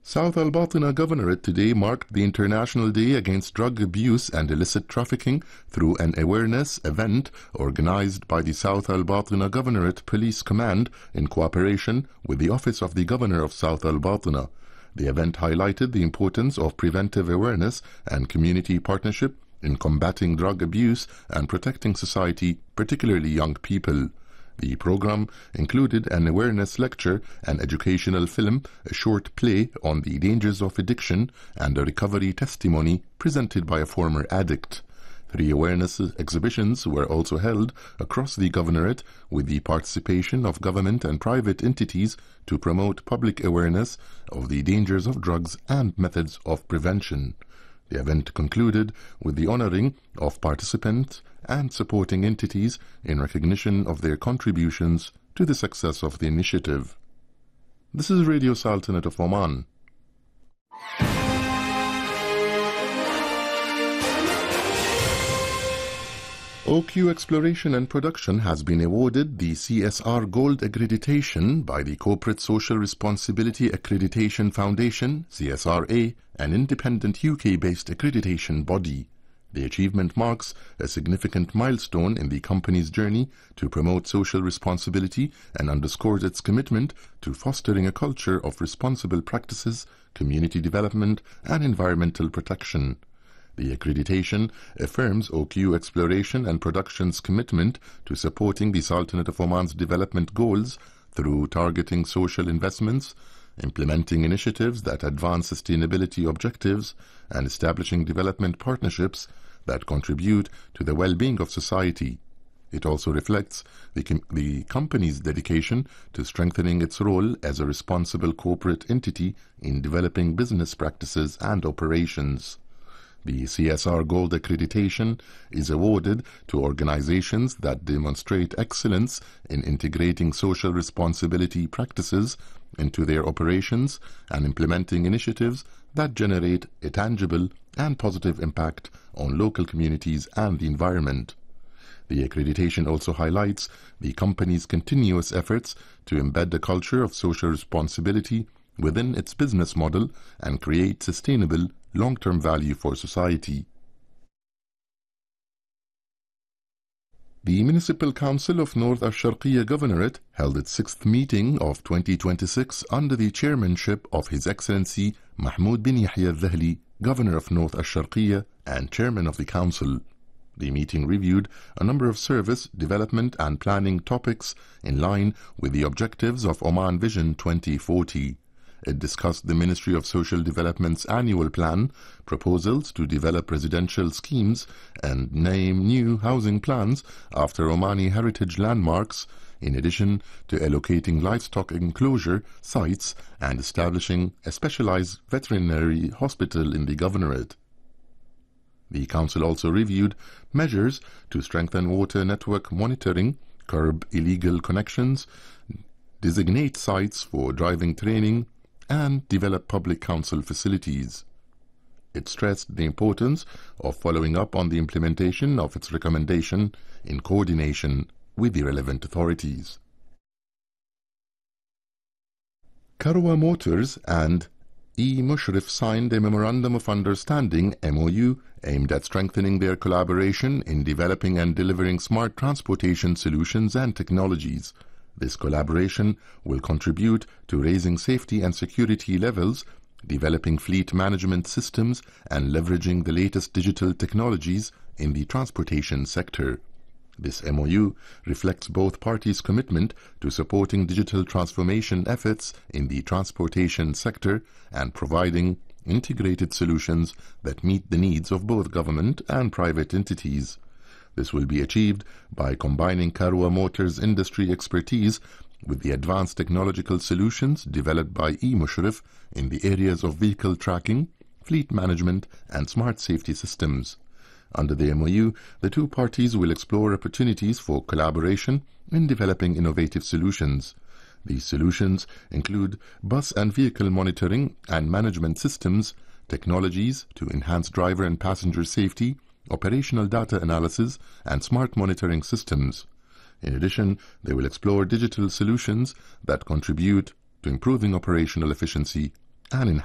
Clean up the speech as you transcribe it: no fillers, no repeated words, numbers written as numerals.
South Al Batina Governorate today marked the International Day Against Drug Abuse and Illicit Trafficking through an awareness event organized by the South Al Batina Governorate Police Command in cooperation with the Office of the Governor of South Al Batina. The event highlighted the importance of preventive awareness and community partnership in combating drug abuse and protecting society, particularly young people. The program included an awareness lecture, an educational film, a short play on the dangers of addiction, and a recovery testimony presented by a former addict. 3 awareness exhibitions were also held across the governorate with the participation of government and private entities to promote public awareness of the dangers of drugs and methods of prevention. The event concluded with the honoring of participants and supporting entities in recognition of their contributions to the success of the initiative. This is Radio Sultanate of Oman. OQ Exploration and Production has been awarded the CSR Gold Accreditation by the Corporate Social Responsibility Accreditation Foundation, CSRA, an independent UK-based accreditation body. The achievement marks a significant milestone in the company's journey to promote social responsibility and underscores its commitment to fostering a culture of responsible practices, community development, and environmental protection. The accreditation affirms OQ Exploration and Production's commitment to supporting the Sultanate of Oman's development goals through targeting social investments, implementing initiatives that advance sustainability objectives, and establishing development partnerships that contribute to the well-being of society. It also reflects the company's dedication to strengthening its role as a responsible corporate entity in developing business practices and operations. The CSR Gold Accreditation is awarded to organizations that demonstrate excellence in integrating social responsibility practices into their operations and implementing initiatives that generate a tangible and positive impact on local communities and the environment. The accreditation also highlights the company's continuous efforts to embed a culture of social responsibility within its business model and create sustainable, long-term value for society. The Municipal Council of North Al-Sharqiyya Governorate held its 6th meeting of 2026 under the chairmanship of His Excellency Mahmoud bin Yahya Al-Dhahli, Governor of North Al-Sharqiyya and Chairman of the Council. The meeting reviewed a number of service, development and planning topics in line with the objectives of Oman Vision 2040. It discussed the Ministry of Social Development's annual plan, proposals to develop residential schemes and name new housing plans after Omani heritage landmarks, in addition to allocating livestock enclosure sites and establishing a specialized veterinary hospital in the governorate. The Council also reviewed measures to strengthen water network monitoring, curb illegal connections, designate sites for driving training, and develop public council facilities. It stressed the importance of following up on the implementation of its recommendation in coordination with the relevant authorities. Karwa Motors and E. Mushrif signed a Memorandum of Understanding MOU aimed at strengthening their collaboration in developing and delivering smart transportation solutions and technologies. This collaboration will contribute to raising safety and security levels, developing fleet management systems, and leveraging the latest digital technologies in the transportation sector. This MOU reflects both parties' commitment to supporting digital transformation efforts in the transportation sector and providing integrated solutions that meet the needs of both government and private entities. This will be achieved by combining Karwa Motors' industry expertise with the advanced technological solutions developed by E. Mushrif in the areas of vehicle tracking, fleet management, and smart safety systems. Under the MOU, the two parties will explore opportunities for collaboration in developing innovative solutions. These solutions include bus and vehicle monitoring and management systems, technologies to enhance driver and passenger safety, operational data analysis, and smart monitoring systems. In addition, they will explore digital solutions that contribute to improving operational efficiency and